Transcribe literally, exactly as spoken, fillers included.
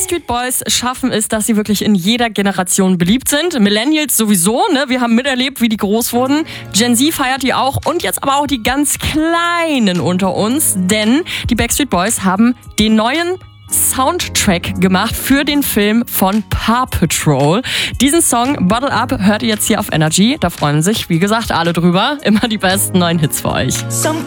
Backstreet Boys schaffen es, dass sie wirklich in jeder Generation beliebt sind. Millennials sowieso, ne? Wir haben miterlebt, wie die groß wurden. Gen Z feiert die auch und jetzt aber auch die ganz Kleinen unter uns, denn die Backstreet Boys haben den neuen Soundtrack gemacht für den Film von Paw Patrol. Diesen Song Bottle Up hört ihr jetzt hier auf Energy. Da freuen sich, wie gesagt, alle drüber. Immer die besten neuen Hits für euch.